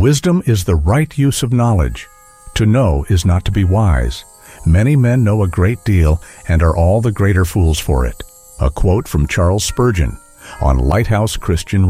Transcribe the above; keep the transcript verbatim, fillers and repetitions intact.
Wisdom is the right use of knowledge. To know is not to be wise. Many men know a great deal and are all the greater fools for it. A quote from Charles Spurgeon on Lighthouse Christian